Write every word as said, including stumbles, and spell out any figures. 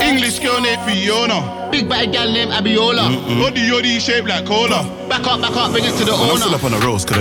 English girl named Fiona. Big bad gal named Abiola. Body yoddy shaped like cola. Back up, back up, bring it to the I'm owner. still up on the roast,